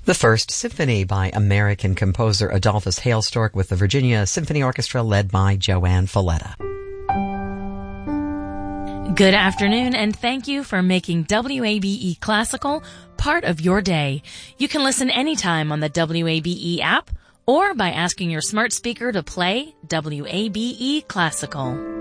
The First Symphony by American composer Adolphus Hailstork with the Virginia Symphony Orchestra led by Joanne Falletta. Good afternoon, and thank you for making WABE Classical part of your day. You can listen anytime on the WABE app or by asking your smart speaker to play WABE Classical.